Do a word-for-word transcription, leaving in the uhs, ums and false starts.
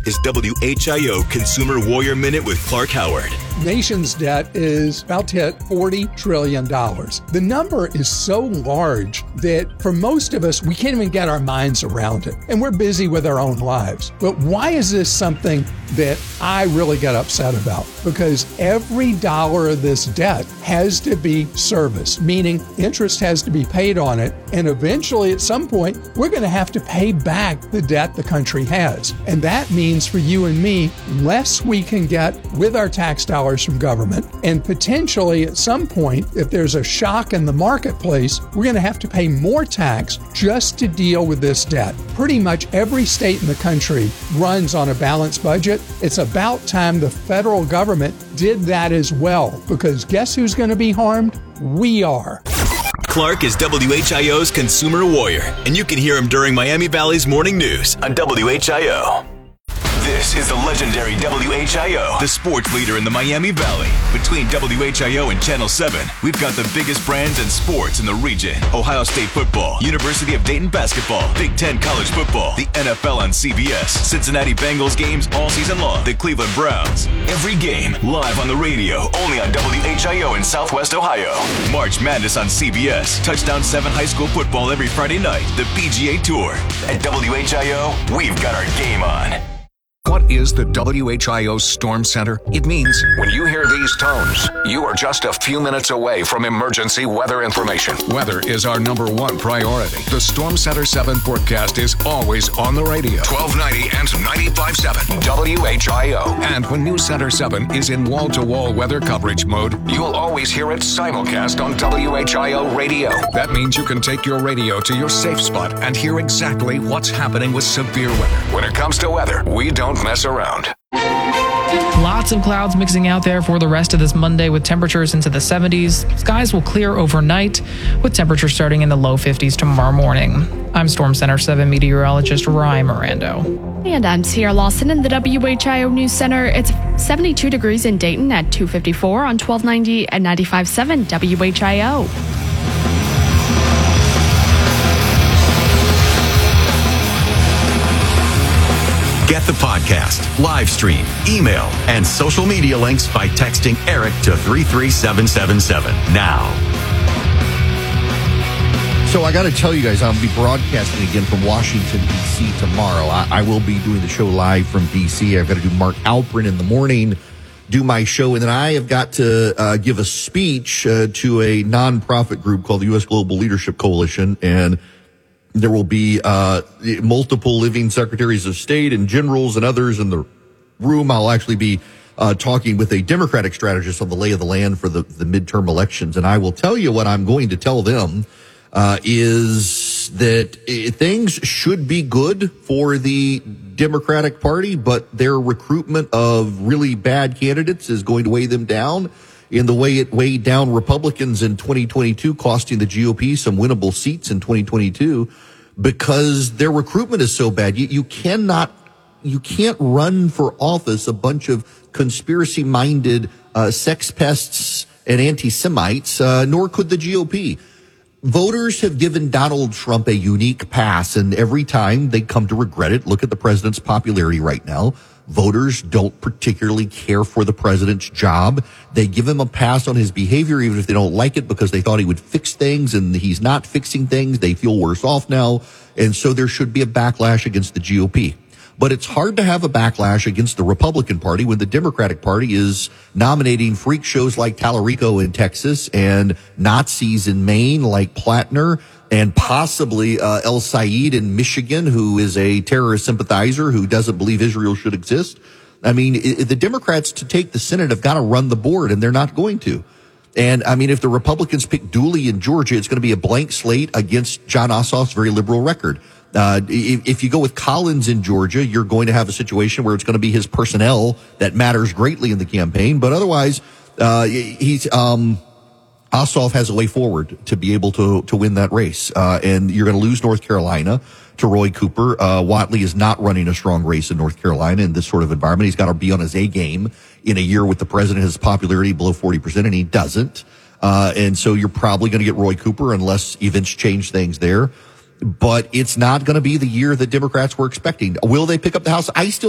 Is W H I O Consumer Warrior Minute with Clark Howard. Nation's debt is about to hit forty trillion dollars. The number is so large that for most of us, we can't even get our minds around it. And we're busy with our own lives. But why is this something that I really get upset about? Because every dollar of this debt has to be serviced, meaning interest has to be paid on it. And eventually, at some point, we're going to have to pay back the debt the country has. And that means for you and me, less we can get with our tax dollars from government. And potentially at some point, if there's a shock in the marketplace, we're going to have to pay more tax just to deal with this debt. Pretty much every state in the country runs on a balanced budget. It's about time the federal government did that as well, because guess who's going to be harmed? We are. Clark is W H I O's Consumer Warrior, and you can hear him during Miami Valley's Morning News on W H I O. This is the legendary W H I O, the sports leader in the Miami Valley. Between W H I O and Channel seven, we've got the biggest brands and sports in the region. Ohio State football, University of Dayton basketball, Big Ten college football, the N F L on C B S, Cincinnati Bengals games all season long, the Cleveland Browns. Every game live on the radio, only on W H I O in Southwest Ohio. March Madness on C B S, Touchdown seven high school football every Friday night, the P G A Tour. At W H I O, we've got our game on. What is the W H I O Storm Center? It means when you hear these tones, you are just a few minutes away from emergency weather information. Weather is our number one priority. The Storm Center seven forecast is always on the radio. twelve ninety and ninety-five point seven W H I O. And when News Center seven is in wall-to-wall weather coverage mode, you'll always hear it simulcast on W H I O radio. That means you can take your radio to your safe spot and hear exactly what's happening with severe weather. When it comes to weather, we don't mess around. Lots of clouds mixing out there for the rest of this Monday with temperatures into the seventies. Skies will clear overnight with temperatures starting in the low fifties tomorrow morning. I'm Storm Center seven meteorologist Ryan Mirando. And I'm Sierra Lawson in the W H I O News Center. It's seventy-two degrees in Dayton at two fifty-four on twelve ninety and ninety-five point seven W H I O. Get the podcast, live stream, email, and social media links by texting Eric to three three seven seven seven now. So I got to tell you guys, I'll be broadcasting again from Washington, D C tomorrow. I, I will be doing the show live from D C. I've got to do Mark Alperin in the morning, do my show, and then I have got to uh, give a speech uh, to a nonprofit group called the U S Global Leadership Coalition, and there will be uh multiple living secretaries of state and generals and others in the room. I'll actually be uh talking with a Democratic strategist on the lay of the land for the, the midterm elections. And I will tell you what I'm going to tell them uh is that uh, things should be good for the Democratic Party, but their recruitment of really bad candidates is going to weigh them down in the way it weighed down Republicans in twenty twenty-two, costing the G O P some winnable seats in twenty twenty-two, because their recruitment is so bad. You, you cannot, you can't run for office a bunch of conspiracy-minded uh, sex pests and anti-Semites, uh, nor could the G O P. Voters have given Donald Trump a unique pass, and every time they come to regret it. Look at the president's popularity right now. Voters don't particularly care for the president's job. They give him a pass on his behavior, even if they don't like it, because they thought he would fix things, and he's not fixing things. They feel worse off now. And so there should be a backlash against the G O P. But it's hard to have a backlash against the Republican Party when the Democratic Party is nominating freak shows like Tallarico in Texas and Nazis in Maine like Plattner, and possibly uh, El Sayed in Michigan, who is a terrorist sympathizer who doesn't believe Israel should exist. I mean, it, the Democrats to take the Senate have got to run the board, and they're not going to. And, I mean, if the Republicans pick Dooley in Georgia, it's going to be a blank slate against John Ossoff's very liberal record. Uh, if, if you go with Collins in Georgia, you're going to have a situation where it's going to be his personnel that matters greatly in the campaign. But otherwise, uh, he's, um, Ossoff has a way forward to be able to, to win that race. Uh, and you're going to lose North Carolina to Roy Cooper. Uh, Whatley is not running a strong race in North Carolina in this sort of environment. He's got to be on his A game in a year with the president, his popularity below forty percent, and he doesn't. Uh, and so you're probably going to get Roy Cooper unless events change things there. But it's not going to be the year that Democrats were expecting. Will they pick up the House? I still